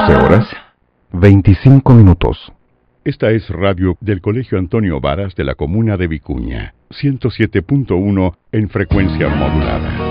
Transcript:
12:25. Esta es radio del Colegio Antonio Varas de la comuna de Vicuña, 107.1 en frecuencia modulada.